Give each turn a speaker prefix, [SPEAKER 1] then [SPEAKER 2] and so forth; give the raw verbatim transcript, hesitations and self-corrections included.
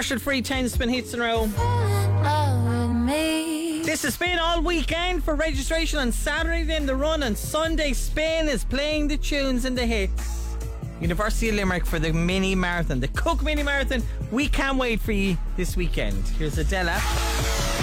[SPEAKER 1] commercial free ten spin hits in a row. This is Spin all weekend for registration on Saturday, then the run on Sunday. Spin is playing the tunes and the hits. University of Limerick for the mini marathon, the Cook mini marathon. We can't wait for you this weekend. Here's Adela.